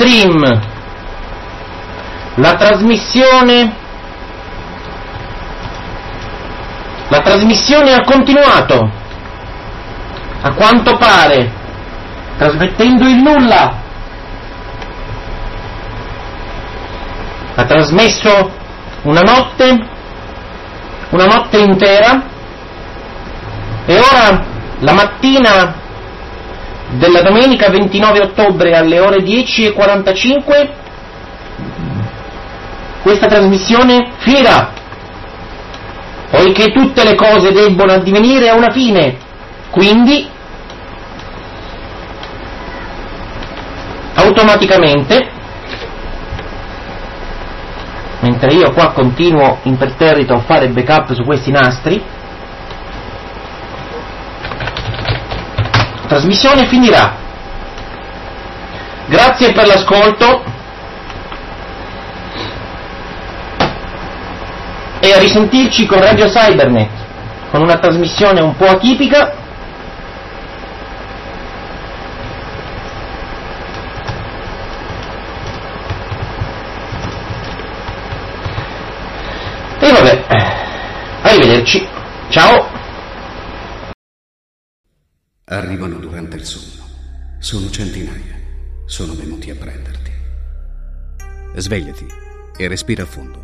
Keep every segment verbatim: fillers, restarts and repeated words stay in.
stream, la trasmissione, la trasmissione ha continuato, a quanto pare, trasmettendo il nulla. Ha trasmesso una notte, una notte intera, e ora, la mattina della domenica ventinove ottobre alle ore dieci e quarantacinque, questa trasmissione finirà, poiché tutte le cose debbono addivenire a una fine. Quindi, automaticamente, mentre io qua continuo imperterrito a fare backup su questi nastri, la trasmissione finirà. Grazie per l'ascolto e a risentirci con Radio Cybernet, con una trasmissione un po' atipica. E vabbè, arrivederci, ciao. Arrivano durante il sonno, sono centinaia, sono venuti a prenderti. Svegliati e respira a fondo.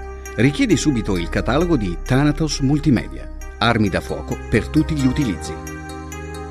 Richiedi subito il catalogo di Thanatos Multimedia, armi da fuoco per tutti gli utilizzi.